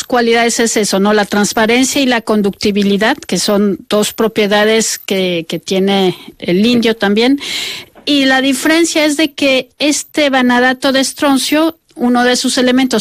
cualidades es eso, ¿no? La transparencia y la conductibilidad, que son dos propiedades que tiene el indio también. Y la diferencia es de que este vanadato de estroncio, uno de sus elementos